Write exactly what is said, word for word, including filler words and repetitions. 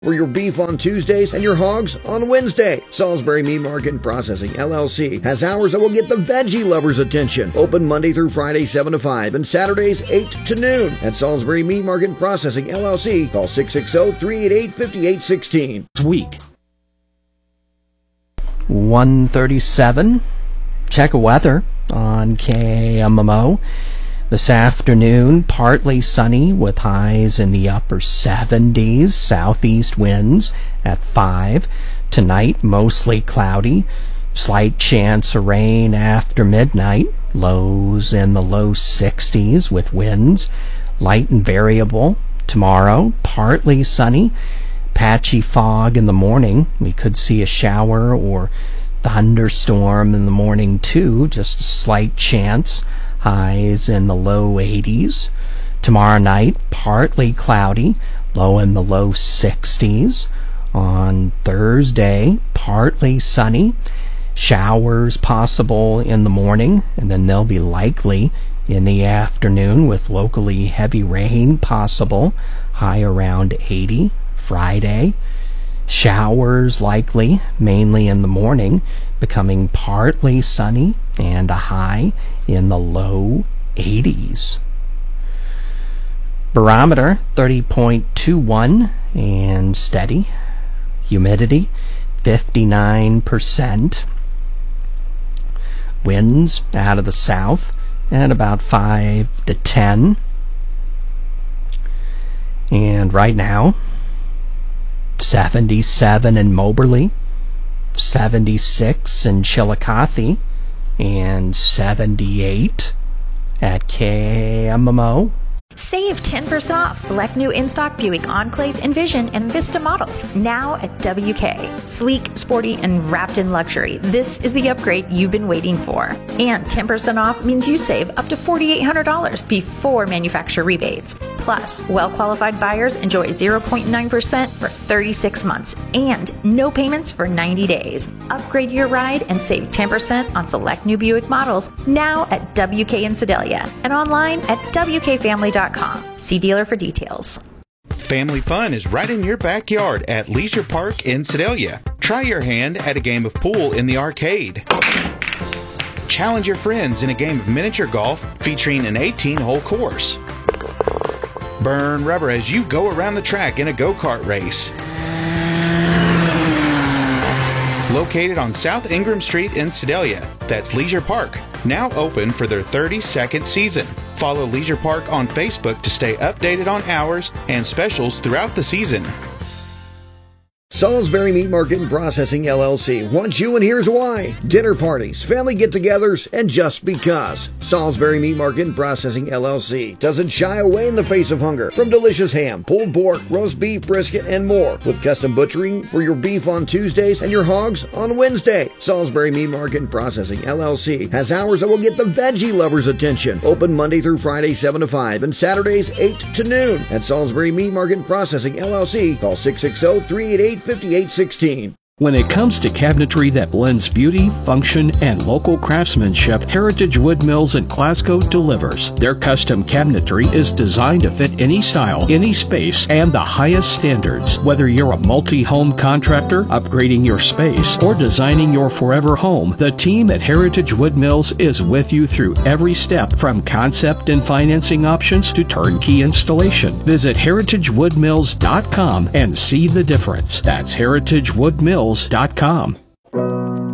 For your beef on Tuesdays and your hogs on Wednesday. Salisbury Meat Market and Processing, L L C, has hours that will get the veggie lovers' attention. Open Monday through Friday, seven to five, and Saturdays, eight to noon. At Salisbury Meat Market and Processing, L L C, call six six zero, three eight eight, five eight one six. This week. one thirty-seven. Check weather on K M M O. This afternoon, partly sunny with highs in the upper seventies, southeast winds at five. Tonight, mostly cloudy, slight chance of rain after midnight, lows in the low sixties with winds, light and variable. Tomorrow, partly sunny, patchy fog in the morning. We could see a shower or thunderstorm in the morning too, just a slight chance. Highs in the low eighties. Tomorrow night, partly cloudy, low in the low sixties. On Thursday, partly sunny, showers possible in the morning, and then they'll be likely in the afternoon with locally heavy rain possible, high around eighty. Friday, showers likely, mainly in the morning, becoming partly sunny and a high in the low eighties. Barometer thirty point two one and steady. Humidity fifty-nine percent. Winds out of the south at about five to ten. And right now, seventy-seven in Moberly, seventy-six in Chillicothe, and seventy-eight at K M M O. Save ten percent off select new in-stock Buick Enclave, Envision, and Vista models now at W K. Sleek, sporty, and wrapped in luxury. This is the upgrade you've been waiting for. And ten percent off means you save up to four thousand eight hundred dollars before manufacturer rebates. Plus, well-qualified buyers enjoy zero point nine percent for thirty-six months and no payments for ninety days. Upgrade your ride and save ten percent on select new Buick models now at W K in Sedalia and online at W K family dot com. See dealer for details. Family fun is right in your backyard at Leisure Park in Sedalia. Try your hand at a game of pool in the arcade. Challenge your friends in a game of miniature golf featuring an eighteen-hole course. Burn rubber as you go around the track in a go-kart race. Located on South Ingram Street in Sedalia, that's Leisure Park, now open for their thirty-second season. Follow Leisure Park on Facebook to stay updated on hours and specials throughout the season. Salisbury Meat Market and Processing, L L C wants you, and here's why. Dinner parties, family get-togethers, and just because. Salisbury Meat Market and Processing, L L C doesn't shy away in the face of hunger. From delicious ham, pulled pork, roast beef, brisket, and more. With custom butchering for your beef on Tuesdays and your hogs on Wednesday. Salisbury Meat Market and Processing, L L C has hours that will get the veggie lovers' attention. Open Monday through Friday, seven to five, and Saturdays, eight to noon. At Salisbury Meat Market and Processing, L L C, call six six zero, three eight eight, five eight one six. When it comes to cabinetry that blends beauty, function, and local craftsmanship, Heritage Wood Mills in Glasgow delivers. Their custom cabinetry is designed to fit any style, any space, and the highest standards. Whether you're a multi-home contractor, upgrading your space, or designing your forever home, the team at Heritage Wood Mills is with you through every step, from concept and financing options to turnkey installation. Visit heritage wood mills dot com and see the difference. That's heritage wood mills dot com.